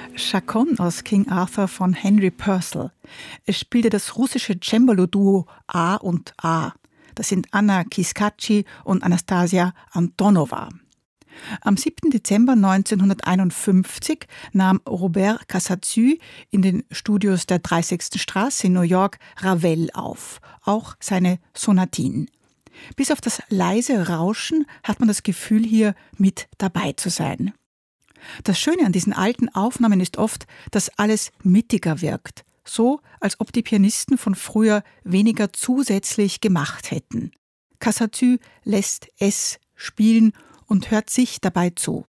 Chaconne aus King Arthur von Henry Purcell. Es spielte das russische Cembalo-Duo A und A. Das sind Anna Kiskaczi und Anastasia Antonova. Am 7. Dezember 1951 nahm Robert Casazu in den Studios der 30. Straße in New York Ravel auf, auch seine Sonatinen. Bis auf das leise Rauschen hat man das Gefühl, hier mit dabei zu sein. Das Schöne an diesen alten Aufnahmen ist oft, dass alles mittiger wirkt, so als ob die Pianisten von früher weniger zusätzlich gemacht hätten. Casazu lässt es spielen und hört sich dabei zu.